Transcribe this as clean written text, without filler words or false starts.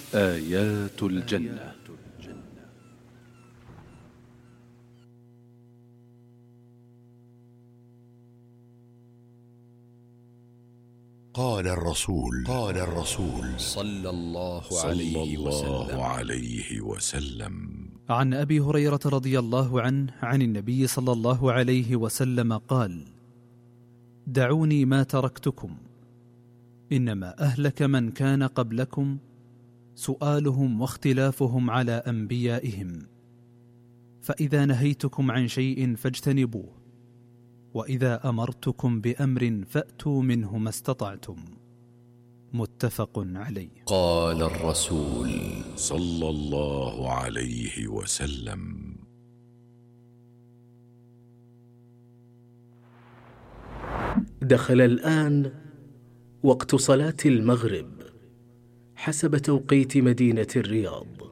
آيات الجنة. قال الرسول صلى الله عليه وسلم عن أبي هريرة رضي الله عنه عن النبي صلى الله عليه وسلم قال: دعوني ما تركتكم، إنما أهلك من كان قبلكم سؤالهم واختلافهم على أنبيائهم، فإذا نهيتكم عن شيء فاجتنبوه، وإذا أمرتكم بأمر فأتوا منه ما استطعتم. متفق عليه. قال الرسول صلى الله عليه وسلم: دخل الآن وقت صلاة المغرب حسب توقيت مدينة الرياض.